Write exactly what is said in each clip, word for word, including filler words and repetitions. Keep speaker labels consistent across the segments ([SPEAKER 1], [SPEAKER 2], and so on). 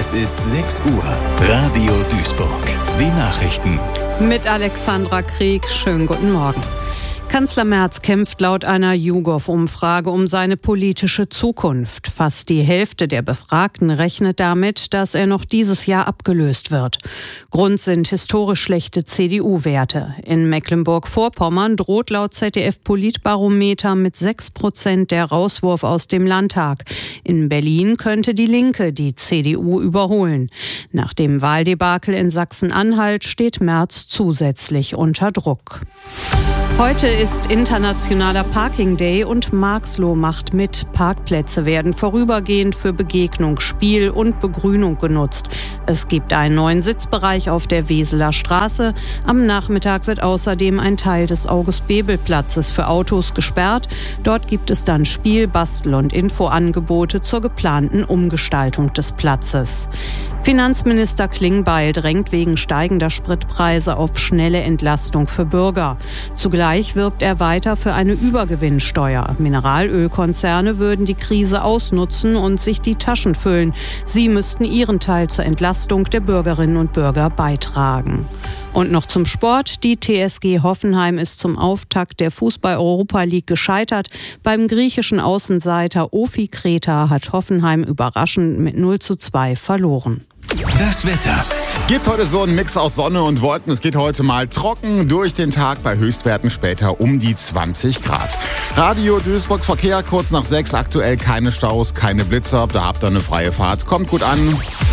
[SPEAKER 1] Es ist sechs Uhr. Radio Duisburg. Die Nachrichten.
[SPEAKER 2] Mit Alexandra Krieg. Schönen guten Morgen. Kanzler Merz kämpft laut einer YouGov-Umfrage um seine politische Zukunft. Fast die Hälfte der Befragten rechnet damit, dass er noch dieses Jahr abgelöst wird. Grund sind historisch schlechte C D U-Werte. In Mecklenburg-Vorpommern droht laut Z D F-Politbarometer mit sechs Prozent der Rauswurf aus dem Landtag. In Berlin könnte die Linke die C D U überholen. Nach dem Wahldebakel in Sachsen-Anhalt steht Merz zusätzlich unter Druck. Heute ist internationaler Parking Day und Marxloh macht mit. Parkplätze werden vorübergehend für Begegnung, Spiel und Begrünung genutzt. Es gibt einen neuen Sitzbereich auf der Weseler Straße. Am Nachmittag wird außerdem ein Teil des August-Bebel-Platzes für Autos gesperrt. Dort gibt es dann Spiel-, Bastel- und Infoangebote zur geplanten Umgestaltung des Platzes. Finanzminister Klingbeil drängt wegen steigender Spritpreise auf schnelle Entlastung für Bürger. Zugleich wirbt er weiter für eine Übergewinnsteuer. Mineralölkonzerne würden die Krise ausnutzen und sich die Taschen füllen. Sie müssten ihren Teil zur Entlastung der Bürgerinnen und Bürger beitragen. Und noch zum Sport. Die T S G Hoffenheim ist zum Auftakt der Fußball-Europa League gescheitert. Beim griechischen Außenseiter Ofi Kreta hat Hoffenheim überraschend mit null zu zwei verloren.
[SPEAKER 1] Das Wetter.
[SPEAKER 3] Gibt heute so einen Mix aus Sonne und Wolken. Es geht heute mal trocken durch den Tag, bei Höchstwerten später um die zwanzig Grad. Radio Duisburg Verkehr kurz nach sechs. Aktuell keine Staus, keine Blitzer. Da habt ihr eine freie Fahrt. Kommt gut an.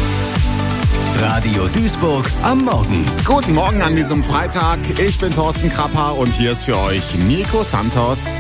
[SPEAKER 1] Radio Duisburg am Morgen.
[SPEAKER 3] Guten Morgen an diesem Freitag. Ich bin Thorsten Krapper und hier ist für euch Nico Santos.